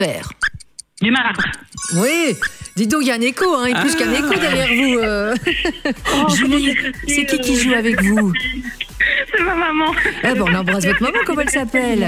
Père. Du marbre. Oui, dis donc, il y a un écho, hein, et plus qu'un écho derrière vous. Julie, c'est qui joue avec vous? C'est ma maman. Eh ben, on embrasse votre maman, comment elle s'appelle?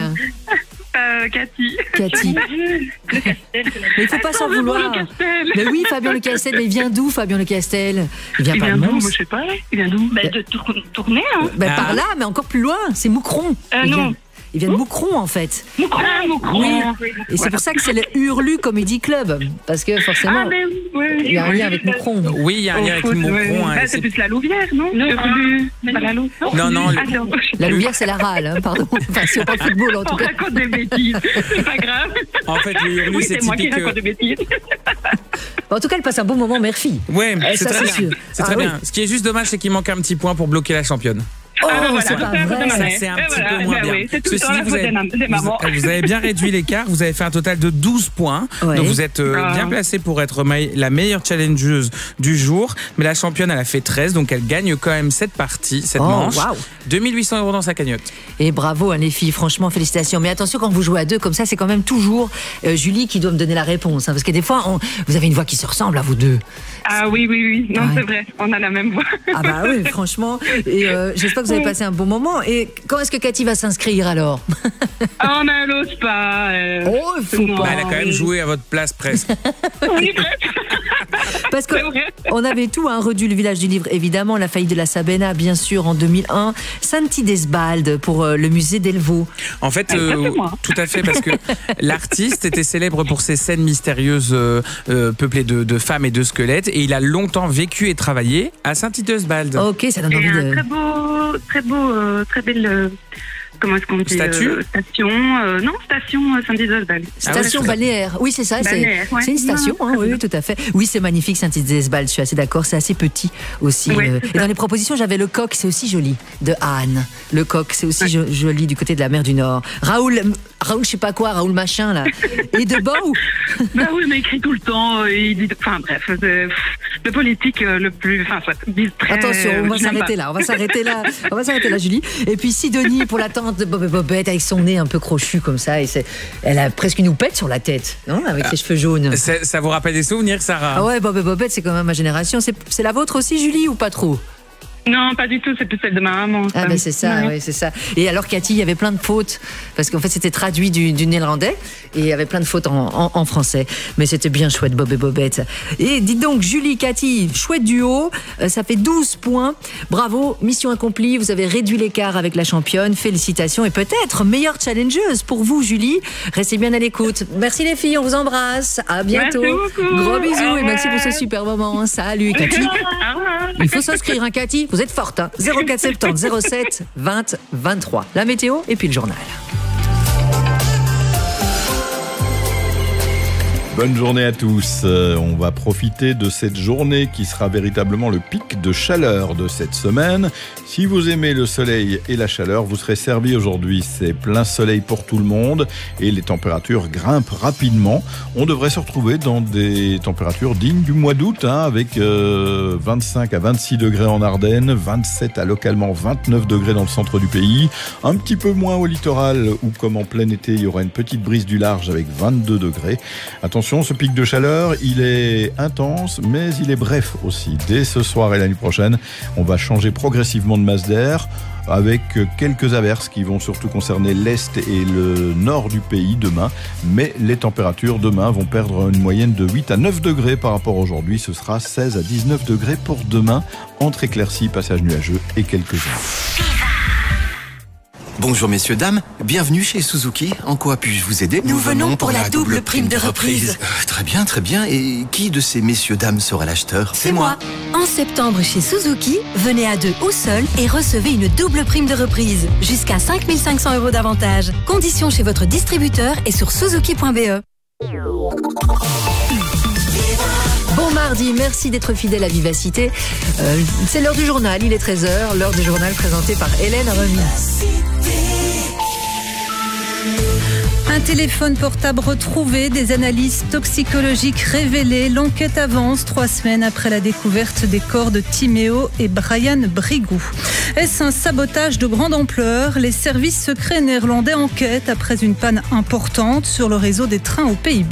Cathy. Cathy. Mais il ne faut pas s'en vouloir. Mais oui, Fabien Le Castel, mais il vient d'où, Fabien Le Castel? Il vient pas de Mons. Je sais pas. Il vient d'où? De Tournai. Hein. Par là, mais encore plus loin, c'est Moucron. Non. Il vient de Moucron, en fait. Moucron. Oui. Et c'est pour ça que c'est le Hurlu Comedy Club. Parce que forcément, il y a un lien avec Moucron. Oui, il y a un lien avec Moucron. Hein, c'est plus la Louvière, non? Pas la Louvière. Non. La Louvière, c'est la râle, hein, pardon. Enfin, si on parle football, en tout cas. On raconte des bêtises. C'est pas grave. En fait, le Hurlu, c'est typique. moi qui raconte des bêtises. En tout cas, elle passe un bon moment, mère-fille. Oui, c'est très bien. C'est très bien. Oui. Ce qui est juste dommage, c'est qu'il manque un petit point pour bloquer la championne. Oh, c'est pas vrai. C'est un petit peu moins bien. C'est tout le temps la faute des mamans. Vous avez bien réduit l'écart. Vous avez fait un total de 12 points. Ouais. Donc vous êtes bien placé pour être la meilleure challengeuse du jour. Mais la championne, elle a fait 13. Donc elle gagne quand même cette partie, cette manche. Wow. 2800 € dans sa cagnotte. Et bravo, hein, les filles. Franchement, félicitations. Mais attention, quand vous jouez à deux comme ça, c'est quand même toujours Julie qui doit me donner la réponse. Hein, parce que des fois, vous avez une voix qui se ressemble à vous deux. Ah oui. Non, c'est vrai. On a la même voix. Ah bah oui, franchement. Et j'espère que vous avez passé un bon moment. Et quand est-ce que Cathy va s'inscrire alors? On n'ose pas. Il faut pas. Elle a quand même joué à votre place presque. Oui, parce qu'on avait tout, hein, Redus, le village du livre, évidemment, la faillite de la Sabena, bien sûr, en 2001, Santi Desbaldes pour le musée d'Elvaux. En fait, tout à fait, parce que l'artiste était célèbre pour ses scènes mystérieuses peuplées de femmes et de squelettes, et il a longtemps vécu et travaillé à Saint-Idesbaldes. Ok, ça donne envie de... Très belle... Comment est-ce qu'on dit? Statue? Station Saint-Idesbaldes. Station balnéaire. Oui, c'est ça. Balnéaire, c'est une station. Hein, oui, tout à fait. Oui, c'est magnifique, Saint-Idesbaldes. Je suis assez d'accord. C'est assez petit aussi. Oui, et dans les propositions, j'avais le Coq. C'est aussi joli. De Anne. Le Coq, c'est aussi joli du côté de la mer du Nord. Raoul, je sais pas quoi. Raoul machin là. Et de Bau. Bah oui, mais il écrit tout le temps. Il dit. Enfin bref, le politique le plus. Enfin, soit. Attention, on va s'arrêter là. On va s'arrêter là, Julie. Et puis Sidonie pour la tante de Bob et Bobette avec son nez un peu crochu comme ça, et elle a presque une houppette sur la tête, non? Avec ses cheveux jaunes. Ça vous rappelle des souvenirs, Sarah? Ah ouais, Bob et Bobette, c'est quand même ma génération. C'est la vôtre aussi, Julie, ou pas trop? Non, pas du tout, c'est plus celle de ma maman. Ah ben c'est ça, oui, c'est ça. Et alors Cathy, il y avait plein de fautes, parce qu'en fait c'était traduit du néerlandais, et il y avait plein de fautes en français. Mais c'était bien chouette, Bob et Bobette. Et dites donc, Julie, Cathy, chouette duo, ça fait 12 points. Bravo, mission accomplie, vous avez réduit l'écart avec la championne, félicitations, et peut-être meilleure challengeuse pour vous, Julie. Restez bien à l'écoute. Merci les filles, on vous embrasse, à bientôt. Merci beaucoup. Gros bisous, et merci pour ce super moment. Salut Cathy. Il faut s'inscrire, hein, Cathy. Vous êtes forte, hein. 04 70 07 20 23. La météo et puis le journal. Bonne journée à tous. On va profiter de cette journée qui sera véritablement le pic de chaleur de cette semaine. Si vous aimez le soleil et la chaleur, vous serez servi aujourd'hui. C'est plein soleil pour tout le monde et les températures grimpent rapidement. On devrait se retrouver dans des températures dignes du mois d'août, hein, avec 25 à 26 degrés en Ardennes, 27 à localement 29 degrés dans le centre du pays. Un petit peu moins au littoral où, comme en plein été, il y aura une petite brise du large avec 22 degrés. Attention, ce pic de chaleur, il est intense, mais il est bref aussi. Dès ce soir et l'année prochaine, on va changer progressivement de masse d'air avec quelques averses qui vont surtout concerner l'Est et le Nord du pays demain. Mais les températures demain vont perdre une moyenne de 8 à 9 degrés par rapport à aujourd'hui. Ce sera 16 à 19 degrés pour demain, entre éclaircies, passages nuageux et quelques heures. Bonjour messieurs, dames, bienvenue chez Suzuki. En quoi puis-je vous aider? Nous venons pour la double prime de reprise. Très bien, très bien. Et qui de ces messieurs, dames sera l'acheteur? C'est moi. En septembre chez Suzuki, venez à deux ou seul et recevez une double prime de reprise. Jusqu'à 5 500 € d'avantage. Conditions chez votre distributeur et sur suzuki.be. Bon mardi, merci d'être fidèle à Vivacité. C'est l'heure du journal, il est 13h, l'heure du journal présenté par Hélène Remy. Un téléphone portable retrouvé, des analyses toxicologiques révélées. L'enquête avance 3 semaines après la découverte des corps de Timéo et Brian Brigou. Est-ce un sabotage de grande ampleur? Les services secrets néerlandais enquêtent après une panne importante sur le réseau des trains aux Pays-Bas.